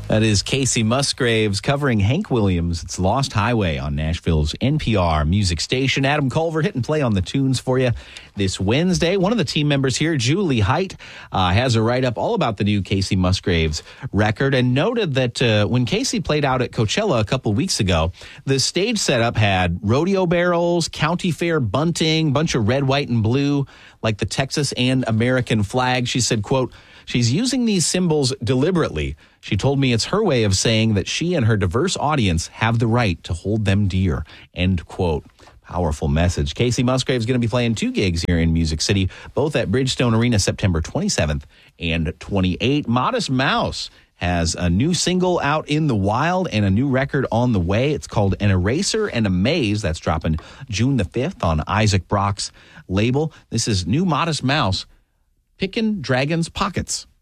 That is Casey Musgraves covering Hank Williams. It's Lost Highway on Nashville's NPR music station. Adam Culver hitting play on the tunes for you this Wednesday. One of the team members here, Julie Height, has a write-up all about the new Casey Musgraves record and noted that when Casey played out at Coachella a couple weeks ago, the stage setup had rodeo barrels, county fair bunting, bunch of red, white, and blue, like the Texas and American flag. She said, quote, "She's using these symbols deliberately. She told me it's her way of saying that she and her diverse audience have the right to hold them dear." End quote. Powerful message. Casey Musgraves is going to be playing 2 gigs here in Music City, both at Bridgestone Arena September 27th and 28th. Modest Mouse has a new single out in the wild and a new record on the way. It's called An Eraser and a Maze. That's dropping June the 5th on Isaac Brock's label. This is new Modest Mouse, Pickin' Dragons' Pockets.